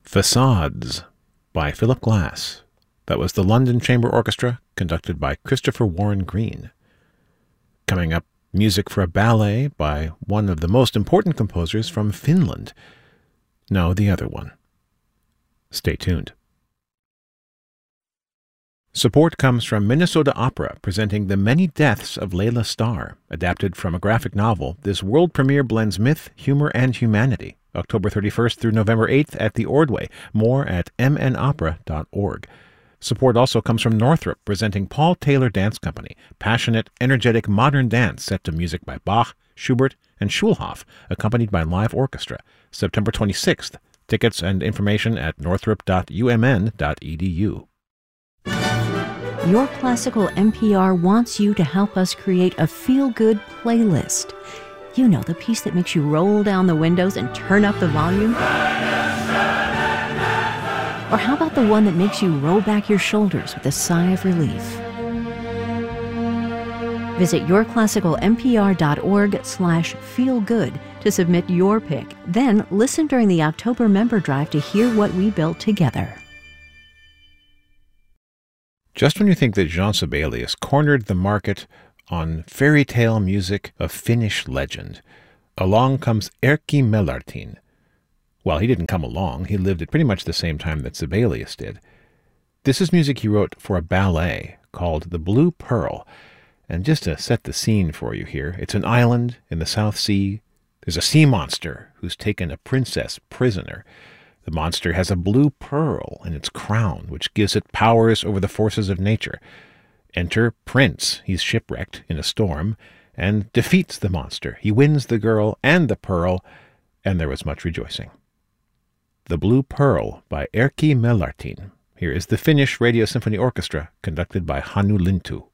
Facades by Philip Glass. That was the London Chamber Orchestra, conducted by Christopher Warren Green. Coming up, music for a ballet by one of the most important composers from Finland. No, the other one. Stay tuned. Support comes from Minnesota Opera, presenting The Many Deaths of Layla Starr. Adapted from a graphic novel, this world premiere blends myth, humor, and humanity. October 31st through November 8th at the Ordway. More at mnopera.org. Support also comes from Northrop, presenting Paul Taylor Dance Company. Passionate, energetic, modern dance set to music by Bach, Schubert, and Schulhoff, accompanied by live orchestra. September 26th. Tickets and information at northrop.umn.edu. Your Classical NPR wants you to help us create a feel-good playlist. You know, the piece that makes you roll down the windows and turn up the volume? Or how about the one that makes you roll back your shoulders with a sigh of relief? Visit yourclassicalnpr.org/feelgood to submit your pick. Then listen during the October member drive to hear what we built together. Just when you think that Jean Sibelius cornered the market on fairy tale music of Finnish legend, along comes Erkki Melartin. Well, he didn't come along. He lived at pretty much the same time that Sibelius did. This is music he wrote for a ballet called The Blue Pearl. And just to set the scene for you here, it's an island in the South Sea. There's a sea monster who's taken a princess prisoner. The monster has a blue pearl in its crown, which gives it powers over the forces of nature. Enter Prince. He's shipwrecked in a storm and defeats the monster. He wins the girl and the pearl, and there was much rejoicing. The Blue Pearl by Erkki Melartin. Here is the Finnish Radio Symphony Orchestra, conducted by Hannu Lintu.